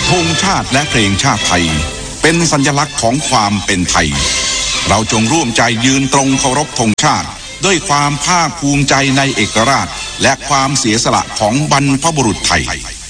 ธงชาติและเพลงชาติไทยเป็นสัญลักษณ์ของความเป็นไทยเราจงร่วมใจยืนตรงเคารพธงชาติด้วยความภาคภูมิใจในเอกราชและความเสียสละของบรรพบุรุษไทย